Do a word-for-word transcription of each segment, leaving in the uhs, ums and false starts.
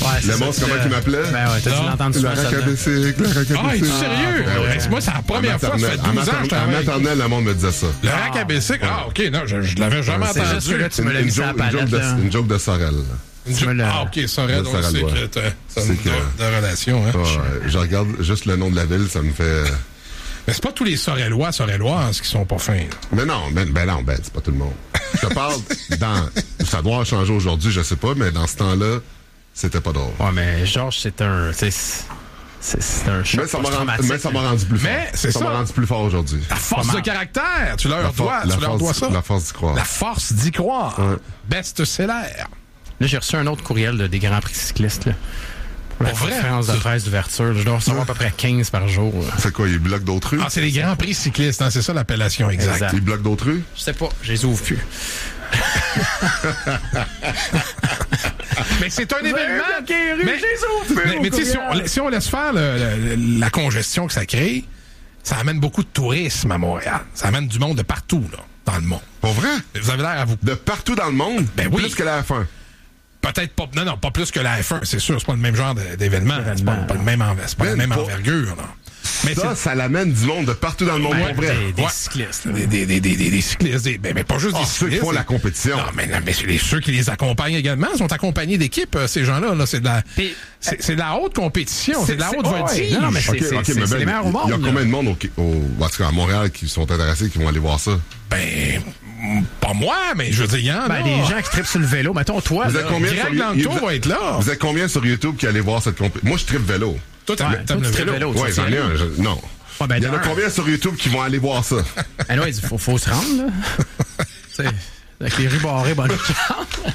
Ouais, le monstre, comment il m'appelait? Ben ouais, t'as dû l'entendre souvent. Le racabicycle, le racabicycle. Ah, es-tu sérieux? Ben ouais. Moi, c'est la première fois, ça fait douze ans que je En travaille. maternelle, le monde me disait ça. Le rack à bicycle? Ah, OK, non, je, je l'avais jamais C'est entendu. juste que là, tu me Une, l'as une, mis sur la joke, une, joke palette, de, là. une joke de Sorel. Une Tu me l'as- Ah, OK, ça aurait Le donc Sorel, c'est ouais. que t'as t'as C'est une que- de, de relation, hein. Ouais, je regarde juste le nom de la ville, ça me fait... Mais c'est pas tous les Sorellois, Sorelloises qui sont pas fins. Mais non, ben, ben non, ben c'est pas tout le monde. Je te parle dans... Ça doit changer aujourd'hui, je sais pas, mais dans ce temps-là, c'était pas drôle. Ouais, mais Georges, c'est un... C'est, c'est, c'est un choc Mais ça m'a rendu, post-traumatique, mais ça m'a rendu plus fort. Mais c'est ça ça. m'a rendu plus fort aujourd'hui. La force Pas de mal. caractère, tu leur La for- dois, la tu leur force- dois ça. La force d'y croire. La force d'y croire. Ouais. Best-seller. Là, j'ai reçu un autre courriel de, des Grands Prix cyclistes, là. Pour la Pour vrai? conférence de presse d'ouverture. là. Je dois recevoir à peu près quinze par jour. là. C'est quoi, ils bloquent d'autres rues? Ah, c'est les Grands Prix cyclistes, hein, c'est ça l'appellation exacte. Exact. Ils bloquent d'autres rues? Je sais pas, je les ouvre plus. Mais c'est un événement. Mais, Mais, mais, mais tu sais, si on, si on laisse faire le- le- la congestion que ça crée, ça amène beaucoup de tourisme à Montréal. Ça amène du monde de partout, là, dans le monde. Pour vrai? Vous avez l'air à vous... De partout dans le monde? Ben oui. Plus que la F un. Peut-être pas... Non, non, pas plus que la F un, c'est sûr. C'est pas le même genre de- d'événement. C'est pas, pas le même, enver- c'est pas la Ben, même pas- envergure, là. Mais Ça, c'est- ça l'amène du monde de partout dans le monde, Ouais, pour vrai. Des, des Ouais. cyclistes. là. Des, des, des, des, des, des cyclistes, des, ben, mais pas juste Ah, des ceux qui cyclistes. font la compétition. Non, mais, non, mais c'est les, ceux qui les accompagnent également. Ils sont accompagnés d'équipes, euh, ces gens-là. Là, c'est de la, Puis, c'est, c'est de la haute compétition. C'est, de la c'est- haute ouais, voltige. non, non, mais c'est- Ok, c'est- ok, c'est- mais c'est ben, les meilleurs au monde, Il y a là. combien de monde au, au, en tout cas, à Montréal qui sont intéressés, qui vont aller voir ça? Ben, mm, pas moi, mais je veux dire, il y en a. Ben, des gens qui trippent sur le vélo. Mettons, toi, Vous là, êtes combien Greg sur Lanto vous- va être là. Vous êtes combien sur YouTube qui allez voir cette compétition? Moi, je tripe vélo. Toi, t'as Ouais, t'aimes toi, le tu tripes vélo. vélo. tu Ouais, vas j'en y ai aller. un. je- non. Ouais, ben, Il y en a d'un. combien sur YouTube qui vont aller voir ça? Ah non, il faut, faut se rendre, là. Tu sais, avec les rues barrées, bonne chance.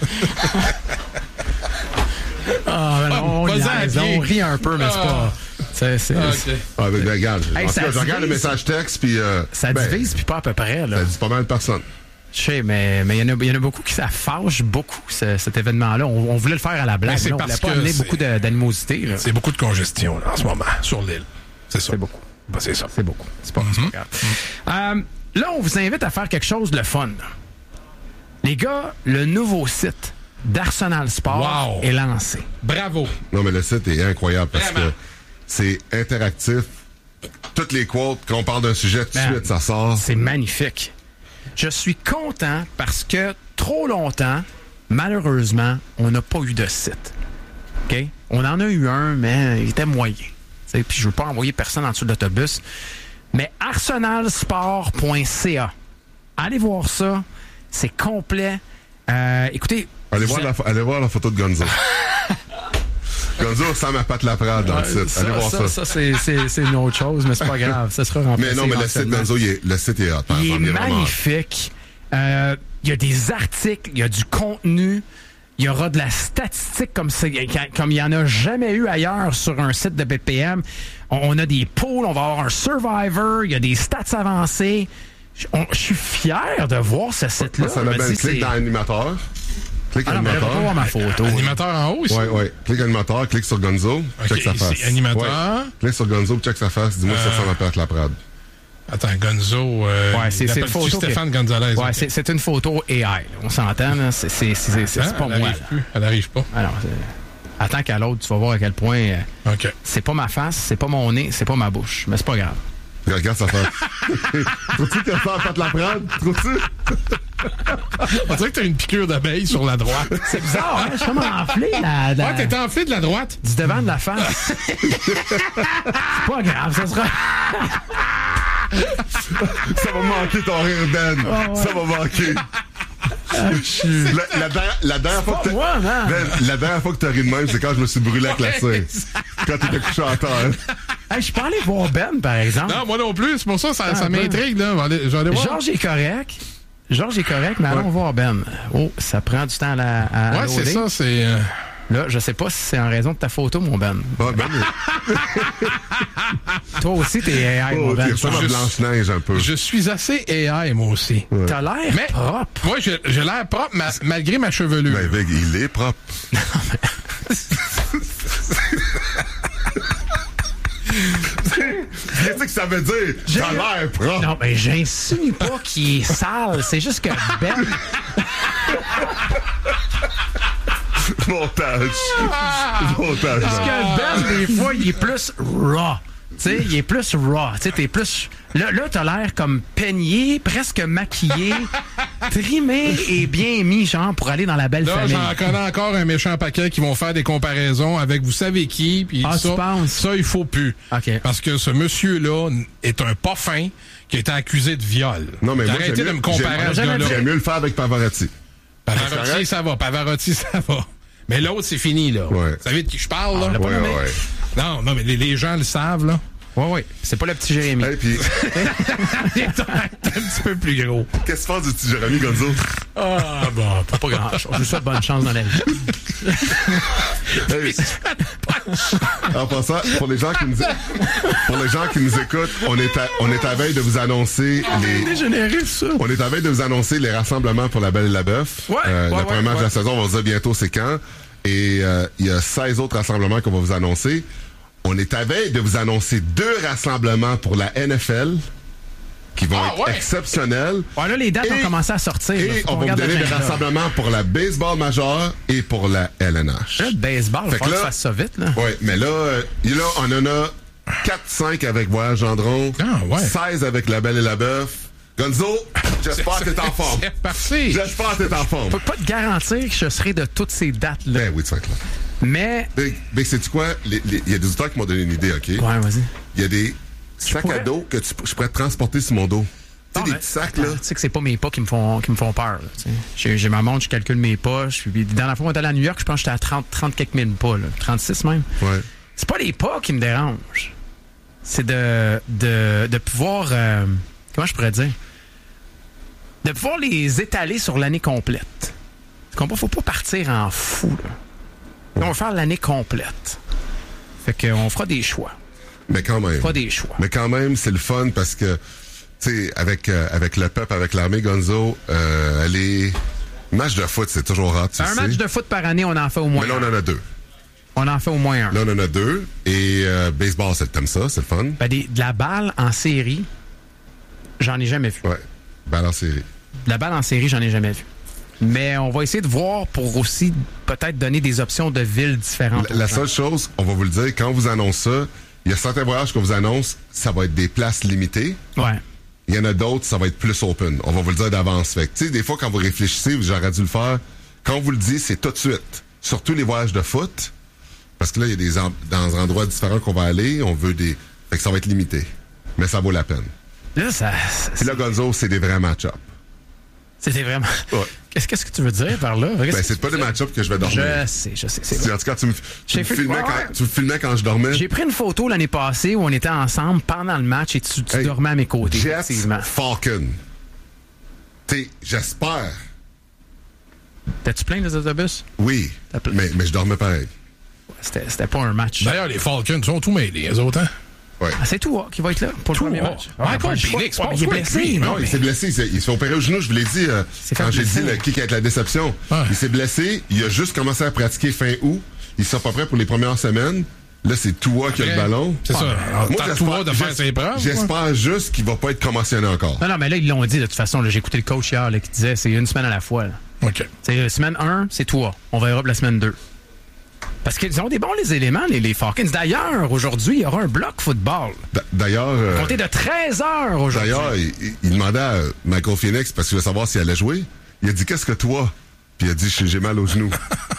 Ah, ben, Ah, on, vas-y niaise, à pied. on rit un peu, mais c'est pas... C'est, c'est, Ah, c'est- ok. Ah, ben, ben, regarde. Hey, en tout ça cas, je regarde le divise. message texte, puis... euh, Ça ben, divise, puis pas à peu près, là. Ça dit pas mal de personnes. Je sais, mais mais il y, en a- il y en a beaucoup qui ça fâche beaucoup, ce- cet événement-là. On, on voulait le faire à la blague, Mais c'est là. On parce voulait pas que amener c'est- beaucoup de- d'animosité, là. C'est beaucoup de congestion, là, en ce moment, sur l'île. C'est ça. C'est beaucoup. Ben, c'est ça. C'est beaucoup. C'est pas, c'est pas grave. Euh, là, on vous invite à faire quelque chose de fun. Les gars, le nouveau site d'Arsenal Sport Wow. est lancé. Bravo. Non, mais le site est incroyable parce Vraiment. que c'est interactif. Toutes les quotes, quand on parle d'un sujet, tout de Man, suite, ça sort. C'est magnifique. Je suis content parce que trop longtemps, malheureusement, on n'a pas eu de site. OK? On en a eu un, mais il était moyen. T'sais, puis je veux pas envoyer personne en dessous de l'autobus. Mais arsenal sport point c a. Allez voir ça. C'est complet. Euh, écoutez. Allez vous voir, êtes- la, allez voir la photo de Gonzo. Gonzo ressemble à Pat Laprade dans le Ouais, site. Allez voir ça. Ça, ça, c'est, c'est, c'est une autre chose, mais c'est pas grave. Ça sera remplacé. Mais non, mais le site éventuellement. Gonzo, il est, le site est hot. par Il est exemple, vraiment hot. magnifique. Euh, Il y a des articles, il y a du contenu, il y aura de la statistique comme c'est- comme il n'y en a jamais eu ailleurs sur un site de B P M. On, on a des pools, on va avoir un Survivor, il y a des stats avancées. Je, on- je suis fier de voir ce site-là. Ça, ça Je me la dis, clique c'est- dans animateur. Clique Ah non, mais là, je vais pas voir animateur. ma photo. Animateur en haut, ici. Ouais, ouais. Clique animateur, clique sur Gonzo, Ok, check sa ici, face. animateur. Ouais. Clique sur Gonzo, check sa face. Dis-moi si ça ressemble à Pat Laprade. Attends, Gonzo. Euh, Ouais, c'est, il c'est une appelle-tu photo. Stéphane que- Gonzalez. Ouais, ok. c'est, c'est une photo A I. là. On s'entend, là. C'est, c'est, c'est, c'est, c'est Hein? pas Elle moi. arrive là. plus. Elle arrive pas. Ah non, c'est- attends qu'à l'autre, tu vas voir à quel point euh, OK. c'est pas ma face, c'est pas mon nez, c'est pas ma bouche. Mais c'est pas grave. Regarde sa face. Trouves-tu qu'elle ressemble à Pat Laprade? Trouves-tu? On dirait que t'as une piqûre d'abeille sur la droite. C'est bizarre, hein? Je suis comme enflé la, la- Ouais, t'es enflé de la droite. du devant de la face. C'est pas grave, ça sera. Ça va manquer ton rire, Ben. Oh, ouais. Ça va manquer. La, la dernière- la dernière fois que Pas t'as- moi, man. Ben, la dernière fois que t'as ri de même, c'est quand je me suis brûlé avec la cire. Quand t'étais couché en terre. Hey, je suis pas allé voir Ben, par exemple. Non, moi non plus. C'est pour ça, ça, Ah, ça ben. m'intrigue, là. Je vais aller, je vais aller voir. Georges est correct. Georges est correct, mais allons Ouais. voir Ben. Oh, ça prend du temps à, la- à Ouais, c'est loader. ça, c'est. euh, Là, je sais pas si c'est en raison de ta photo, mon Ben. Ah, Ben, Toi aussi, t'es A I, mon oh, Ben. il ressemble à je- Blanche-Neige un peu. Je suis assez A I, moi aussi. T'as l'air Mais propre. moi, j'ai j'ai l'air propre ma- malgré ma chevelure. Ben, Vig, il est propre. Qu'est-ce que ça veut dire? T'as l'air propre. Non, mais j'insinue pas qu'il est sale. C'est juste que Ben. Montage. Montage. Parce que Ben, des fois, il est plus raw. Tu sais, il est plus raw. Tu sais, t'es plus... Là, là t'as l'air comme peigné, presque maquillé, trimé et bien mis, genre, pour aller dans la belle Là, famille. j'en connais encore un méchant paquet qui vont faire des comparaisons avec vous savez qui. Puis Ah, ça, tu penses? ça, il faut plus. OK. Parce que ce monsieur-là est un pas fin qui a été accusé de viol. Non, mais moi, Arrêtez j'aime de mieux- me comparer j'aime- à ce gars-là. J'aime mieux le faire avec Pavarotti. Pavarotti, ça va. Pavarotti, ça va. Mais l'autre, c'est fini, là. Ouais. Vous savez de qui je parle, là? Ah, Ouais, nommé. ouais. Non, non, mais les, les gens le savent, là. Oui, oui. C'est pas le petit Jérémy. Hey, puis, Il est un petit peu plus gros. qu'est-ce que tu penses du petit Jérémy Gonzo? Ah, bon, pas, pas grand-chose. Je vous souhaite bonne chance dans la vie. Hey, en passant, pour les gens qui nous, pour les gens qui nous écoutent, on est à, on est à veille de vous annoncer les, Dégénéré, ça. on est à veille de vous annoncer les rassemblements pour la Belle et la Bœuf. Ouais, Euh, ouais, le premier ouais, match de ouais. la saison, on va vous dire bientôt c'est quand. Et euh, il y a seize autres rassemblements qu'on va vous annoncer. On est à veille de vous annoncer deux rassemblements pour la N F L qui vont Ah, être ouais. exceptionnels. Ouais, là, les dates Et- ont commencé à sortir. là. Et Faut qu'on on va vous regarde donner des l'agenda. rassemblements pour la baseball major et pour la L N H. Là, le baseball, il Fait faut que que tu là- fasses ça vite, là. Oui, mais là, euh, là, on en a quatre cinq avec Voyage Gendron, Ah, ouais. seize avec La Belle et la Bœuf. Gonzo, j'espère que t'es en forme. C'est parti. J'espère que t'es en forme. Je peux pas te garantir que je serai de toutes ces dates-là. Ben oui, tu vas être là. Mais... Big, Big sais-tu quoi? Les- les- Il y a des auditeurs qui m'ont donné une idée, OK? Ouais, vas-y. Il y a des sacs pourrais? à dos que tu, je pourrais te transporter sur mon dos. Tu sais, Ah, des ben, petits sacs, là. Tu sais que c'est pas mes pas qui me font, qui me font peur. là, tu sais. J'ai, j'ai ma montre, je calcule mes pas. Je suis, dans la fois où on est allé à New York, je pense que j'étais à trente, trente quelques mille pas. Là, trente-six même. Ouais. C'est pas les pas qui me dérangent. C'est de, de, de pouvoir... euh, comment je pourrais dire? De pouvoir les étaler sur l'année complète. Tu comprends? Faut pas partir en fou. Là. On va faire l'année complète. Fait qu'on fera des choix. Mais quand même. On fera des choix. Mais quand même, c'est le fun parce que, tu sais, avec, euh, avec le peuple, avec l'armée Gonzo, euh, les matchs de foot, c'est toujours rare, tu Un sais. match de foot par année, on en fait au moins Mais là, on un. en a deux. On en fait au moins un. Là, on en a deux. Et euh, baseball, c'est comme ça, c'est le fun. Ben, des- de la balle en série, j'en ai jamais vu. Ouais. Balle en série. De la balle en série, j'en ai jamais vu. Mais on va essayer de voir pour aussi peut-être donner des options de villes différentes. La, la aux gens. seule chose, on va vous le dire, quand on vous annonce ça, il y a certains voyages qu'on vous annonce, ça va être des places limitées. Ouais. Il y en a d'autres, ça va être plus open. On va vous le dire d'avance. Fait que, tu sais, des fois, quand vous réfléchissez, j'aurais dû le faire. Quand on vous le dit, c'est tout de suite. Surtout les voyages de foot. Parce que là, il y a des en- dans des endroits différents qu'on va aller. On veut des. Fait que ça va être limité. Mais ça vaut la peine. Là, ça. Puis là, Gonzo, c'est des vrais match-ups. C'était vraiment. Ouais. Qu'est-ce, qu'est-ce que tu veux dire par là? Qu'est-ce Ben, que c'est tu pas veux des dire? match-ups que je vais dormir. Je sais, je sais. C'est Si, vrai. en tout cas, tu me, tu J'ai me fait- filmais ouais, quand, ouais. tu me filmais quand je dormais. J'ai pris une photo l'année passée où on était ensemble pendant le match et tu, tu Hey, dormais à mes côtés. Jets, Effectivement. Falcon. T'sais, j'espère. T'as-tu plein des autobus? Oui. T'as plein. Mais, mais je dormais pareil. C'était, c'était pas un match. D'ailleurs, les Falcons sont tout mêlés, les autres, hein? Ouais. Ah, c'est tout, qui va être là pour le Tout, premier ah. match. Ah, Ouais, pas le choix. Phoenix, Ouais, pas il est besoin de blessé. lui, non, non, Non, il mais- s'est blessé. Il s'est, il s'est opéré au genou, je vous l'ai dit. euh, s'est fait quand j'ai dit blesser. le kick avec la déception. Ouais. Il s'est blessé. Il a juste commencé à pratiquer fin août. Il sera pas prêt pour les premières semaines. Là, c'est Tua qui a le Après, ballon. c'est ça. Alors, Moi, tant j'espère- Tua de faire j'es- ses preuves, J'espère juste qu'il va pas être commotionné encore. Non, non, mais là, ils l'ont dit de toute façon. Là, j'ai écouté le coach hier là, qui disait c'est une semaine à la fois. Là. OK. C'est euh, semaine un, c'est toi. On verra pour la semaine deux. Parce qu'ils ont des bons les éléments, les, les Falcons. D'ailleurs, aujourd'hui, il y aura un bloc football. D- D'ailleurs, euh, Comptez de treize heures aujourd'hui. d'ailleurs, il, il- il demandait à Michael Phoenix parce qu'il veut savoir s'il allait jouer. Il a dit qu'est-ce que toi? Puis il a dit j'ai j'ai mal au genou.